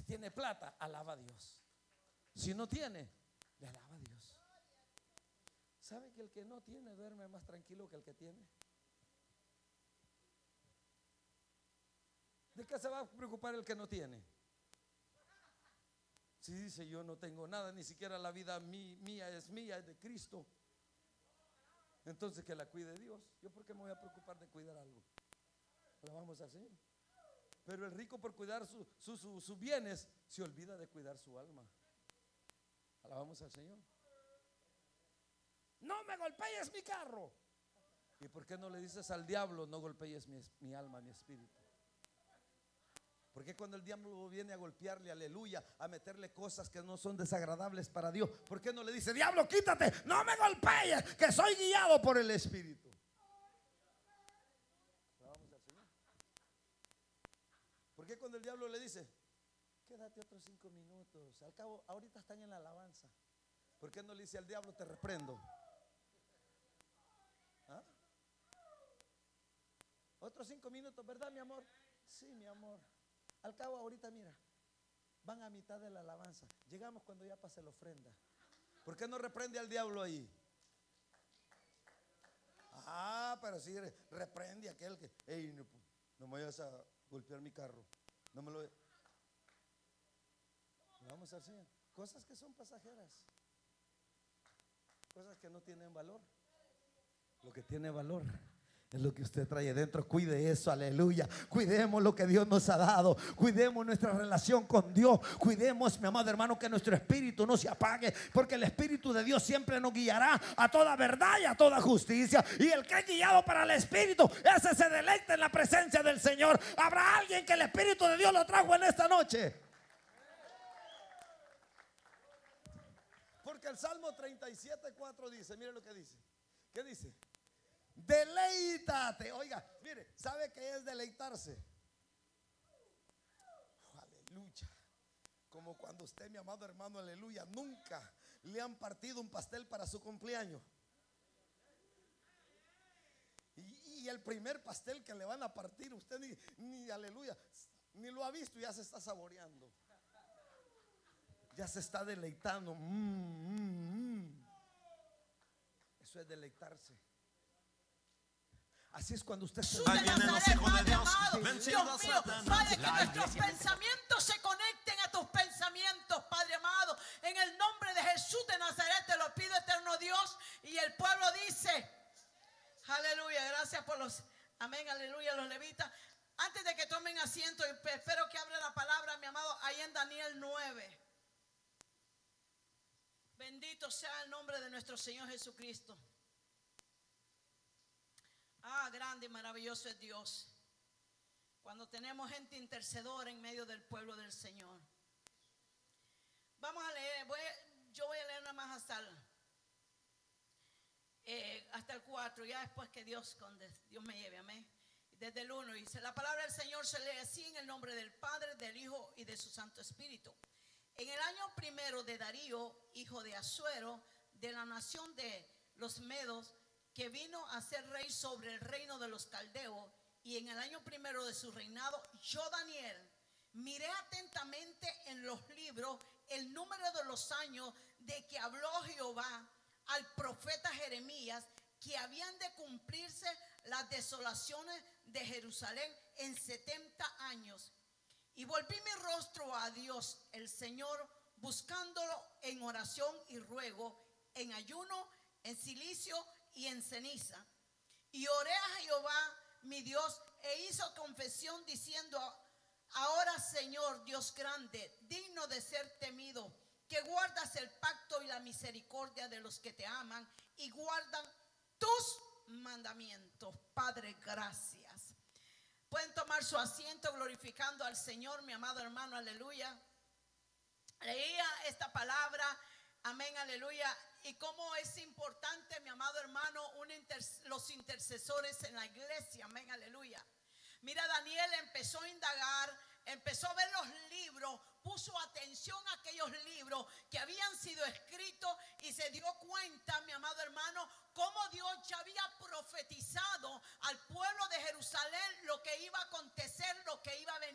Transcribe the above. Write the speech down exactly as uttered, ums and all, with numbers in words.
tiene plata, alaba a Dios. Si no tiene, le alaba a Dios. ¿Sabe que el que no tiene duerme más tranquilo que el que tiene? ¿De qué se va a preocupar el que no tiene? Si dice yo no tengo nada, ni siquiera la vida mí, mía es mía, es de Cristo, entonces que la cuide Dios. ¿Yo por qué me voy a preocupar de cuidar algo? Alabamos al Señor. Pero el rico, por cuidar sus su, su, su bienes, se olvida de cuidar su alma. Alabamos al Señor. No me golpees mi carro. ¿Y por qué no le dices al diablo, no golpees mi, mi alma, mi espíritu? Porque cuando el diablo viene a golpearle, aleluya, a meterle cosas que no son desagradables para Dios, ¿por qué no le dice, diablo, quítate, no me golpees, que soy guiado por el Espíritu? Vamos al Señor. ¿Por qué cuando el diablo le dice, quédate otros cinco minutos, al cabo ahorita están en la alabanza? ¿Por qué no le dice al diablo, te reprendo? ¿Ah? Otros cinco minutos, ¿verdad, mi amor? Sí, mi amor. Al cabo ahorita, mira, van a mitad de la alabanza. Llegamos cuando ya pase la ofrenda. ¿Por qué no reprende al diablo ahí? Ah, pero sí reprende a aquel que, hey, no, no me vayas a golpear mi carro. No me lo. Vamos al Señor. Cosas que son pasajeras, cosas que no tienen valor. Lo que tiene valor es lo que usted trae dentro. Cuide eso, aleluya. Cuidemos lo que Dios nos ha dado. Cuidemos nuestra relación con Dios. Cuidemos, mi amado hermano, que nuestro espíritu no se apague, porque el Espíritu de Dios siempre nos guiará a toda verdad y a toda justicia. Y el que es guiado para el Espíritu, ese se deleita en la presencia del Señor. ¿Habrá alguien que el Espíritu de Dios lo trajo en esta noche? Porque el Salmo treinta y siete, cuatro dice, mire lo que dice. ¿Qué dice? Deleítate. Oiga, mire, ¿sabe qué es deleitarse? Oh, aleluya. Como cuando usted, mi amado hermano, aleluya, nunca le han partido un pastel para su cumpleaños. Y, y el primer pastel que le van a partir, usted ni, ni, aleluya, ni lo ha visto y ya se está saboreando. Ya se está deleitando. Mm, mm, mm. Eso es deleitarse. Así es cuando usted se Ahí vienen los hijos de Dios. Dios mío, Padre, que nuestros pensamientos se conecten a tus pensamientos, Padre amado. En el nombre de Jesús de Nazaret te lo pido, eterno Dios. Y el pueblo dice, aleluya, gracias por los, amén, aleluya, los levitas. Antes de que tomen asiento, espero que hable la palabra, mi amado, ahí en Daniel nueve. Bendito sea el nombre de nuestro Señor Jesucristo. Ah, grande y maravilloso es Dios. Cuando tenemos gente intercedora en medio del pueblo del Señor. Vamos a leer, voy, yo voy a leer nada más hasta el, eh, hasta el cuatro, ya después que Dios, Dios me lleve, amén. Desde el uno dice, la palabra del Señor se lee así en el nombre del Padre, del Hijo y de su Santo Espíritu. En el año primero de Darío, hijo de Asuero, de la nación de los Medos, que vino a ser rey sobre el reino de los caldeos, y en el año primero de su reinado, yo, Daniel, miré atentamente en los libros el número de los años de que habló Jehová al profeta Jeremías, que habían de cumplirse las desolaciones de Jerusalén en setenta años. Y volví mi rostro a Dios, el Señor, buscándolo en oración y ruego, en ayuno, en silicio y en ceniza. Y oré a Jehová, mi Dios, e hizo confesión diciendo, ahora, Señor, Dios grande, digno de ser temido, que guardas el pacto y la misericordia de los que te aman y guardan tus mandamientos. Padre, gracias. Pueden tomar su asiento glorificando al Señor, mi amado hermano, aleluya. Leía esta palabra, amén, aleluya. Y cómo es importante, mi amado hermano, un inter- los intercesores en la iglesia, amén, aleluya. Mira, Daniel empezó a indagar